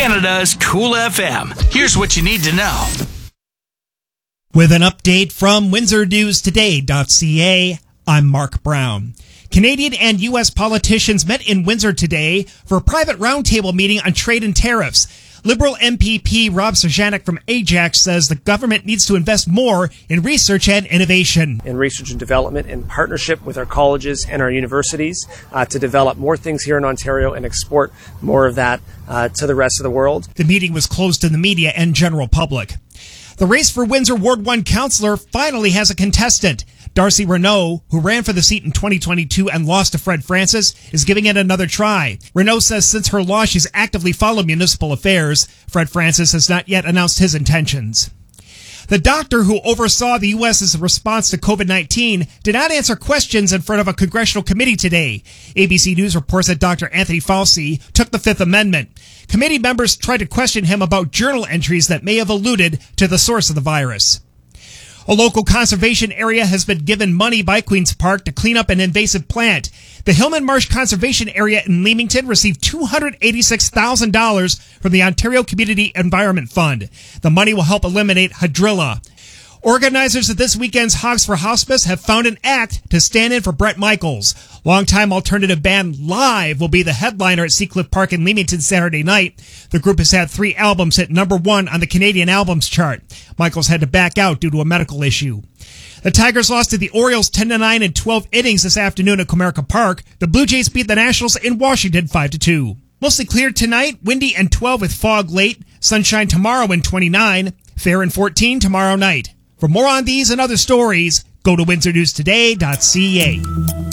Canada's Cool FM. Here's what you need to know. With an update from WindsorNewsToday.ca, I'm Mark Brown. Canadian and U.S. politicians met in Windsor today for a private roundtable meeting on trade and tariffs. Liberal MPP Rob Serjanik from Ajax says the government needs to invest more in research and innovation. In research and development in partnership with our colleges and our universities to develop more things here in Ontario and export more of that to the rest of the world. The meeting was closed to the media and general public. The race for Windsor Ward 1 councillor finally has a contestant. Darcy Renault, who ran for the seat in 2022 and lost to Fred Francis, is giving it another try. Renault says since her loss, she's actively followed municipal affairs. Fred Francis has not yet announced his intentions. The doctor who oversaw the U.S.'s response to COVID-19 did not answer questions in front of a congressional committee today. ABC News reports that Dr. Anthony Fauci took the Fifth Amendment. Committee members tried to question him about journal entries that may have alluded to the source of the virus. A local conservation area has been given money by Queen's Park to clean up an invasive plant. The Hillman Marsh Conservation Area in Leamington received $286,000 from the Ontario Community Environment Fund. The money will help eliminate hydrilla. Organizers of this weekend's Hogs for Hospice have found an act to stand in for Bret Michaels. Longtime alternative band Live will be the headliner at Seacliff Park in Leamington Saturday night. The group has had 3 albums hit #1 on the Canadian Albums Chart. Michaels had to back out due to a medical issue. The Tigers lost to the Orioles 10-9 in 12 innings this afternoon at Comerica Park. The Blue Jays beat the Nationals in Washington 5-2. Mostly clear tonight, windy and 12 with fog late. Sunshine tomorrow and 29. Fair and 14 tomorrow night. For more on these and other stories, go to WindsorNewsToday.ca.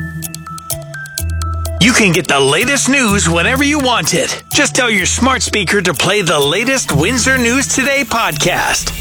You can get the latest news whenever you want it. Just tell your smart speaker to play the latest Windsor News Today podcast.